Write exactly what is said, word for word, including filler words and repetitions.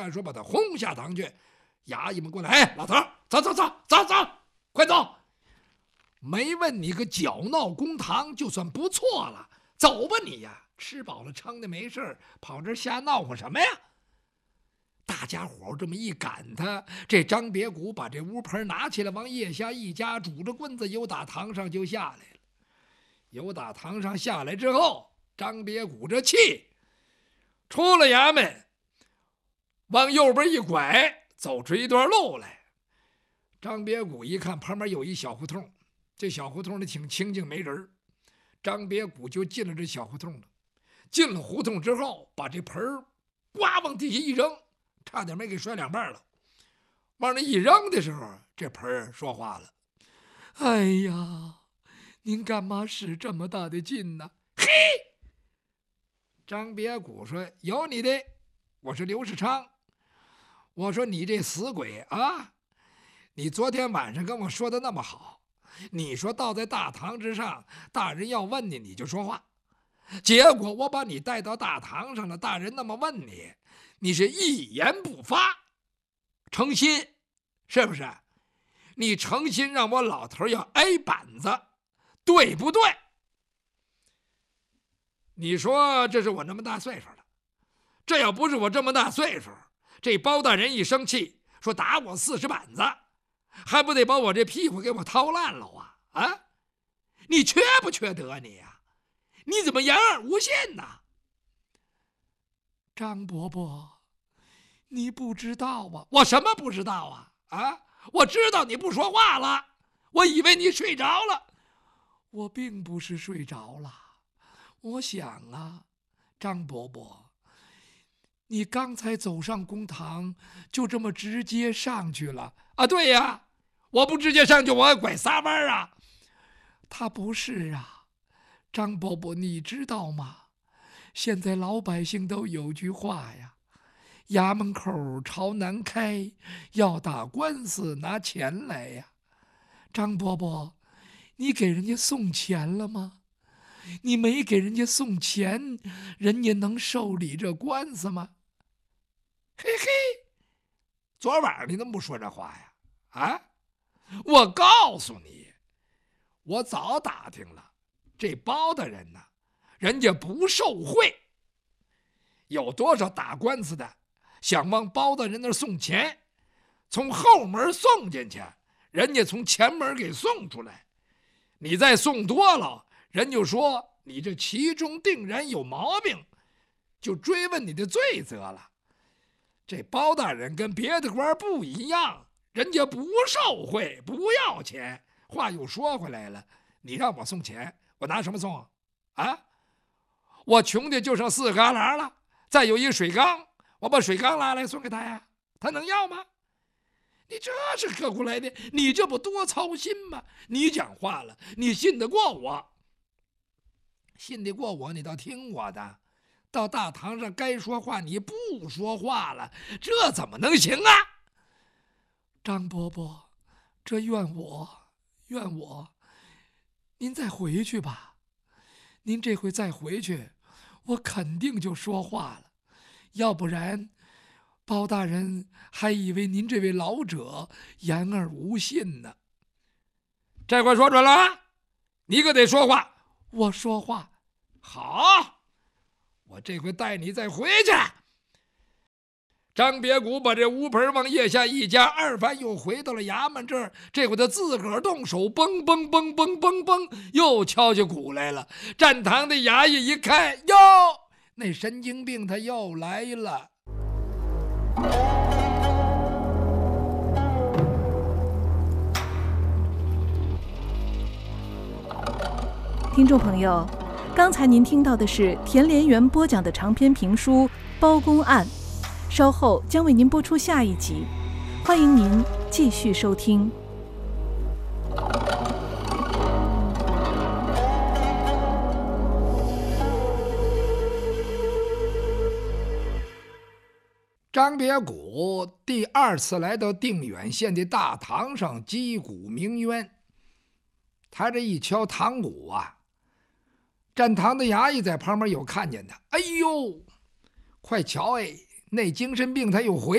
官说把他轰下堂去。衙役们过来，哎，老头，走走走走走，快走！没问你个搅闹公堂就算不错了，走吧你呀！吃饱了撑的没事跑这瞎闹乎什么呀？大家伙这么一赶他，这张别谷把这乌盆拿起来，往腋下一夹，拄着棍子由打堂上就下来了。由打堂上下来之后，张别谷这气出了衙门，往右边一拐，走出一段路来。张别谷一看旁边有一小胡同，这小胡同里挺清静没人，张别谷就进了这小胡同了。进了胡同之后，把这盆儿呱往地下一扔，差点没给摔两半了。往那一扔的时候，这盆儿说话了：“哎呀，您干嘛使这么大的劲呢？”嘿，张别谷说：“有你的，我是刘世昌。我说你这死鬼啊，你昨天晚上跟我说的那么好，你说倒在大堂之上，大人要问你，你就说话。结果我把你带到大堂上了，大人那么问你，你是一言不发，诚心是不是？你诚心让我老头要挨板子，对不对？你说这是我那么大岁数了，这要不是我这么大岁数，这包大人一生气说打我四十板子，还不得把我这屁股给我掏烂了啊？啊，你缺不缺德你呀、啊？你怎么言而无信呢？张伯伯，你不知道啊？我什么不知道啊？啊，我知道你不说话了，我以为你睡着了。我并不是睡着了，我想啊，张伯伯，你刚才走上公堂，就这么直接上去了啊？对呀，我不直接上去，我还拐仨弯啊。他不是啊。张伯伯，你知道吗？现在老百姓都有句话呀，衙门口朝南开，要打官司拿钱来呀。张伯伯，你给人家送钱了吗？你没给人家送钱，人家能受理这官司吗？嘿嘿，昨晚你怎么不说这话呀？啊，我告诉你，我早打听了。这包大人呢，人家不受贿，有多少打官司的想往包大人那儿送钱，从后门送进去，人家从前门给送出来。你再送多了，人就说你这其中定然有毛病，就追问你的罪责了。这包大人跟别的官不一样，人家不受贿，不要钱。话又说回来了，你让我送钱，我拿什么送啊？我穷的就剩四个旮旯了，再有一水缸，我把水缸拉来送给他呀，他能要吗？你这是何苦来的？你这不多操心吗？你讲话了，你信得过我？信得过我，你倒听我的。到大堂上该说话你不说话了，这怎么能行啊？张伯伯，这怨我，怨我。您再回去吧，您这回再回去，我肯定就说话了，要不然包大人还以为您这位老者言而无信呢。这回说准了啊，你可得说话。我说话。好，我这回带你再回去。张别谷把这乌盆往腋下一夹，二番又回到了衙门这儿。这回他自个儿动手，嘣嘣嘣嘣嘣嘣，又敲起鼓来了。站堂的衙役一看，哟，那神经病他又来了。 听众朋友，刚才您听到的是田连元播讲的长篇评书《包公案》。稍后将为您播出下一集，欢迎您继续收听。 张别谷第二次来到定远县的大堂上击鼓鸣冤，他这一敲堂鼓啊，站堂的衙役在旁边有看见的，哎呦，快瞧哎！那精神病他又回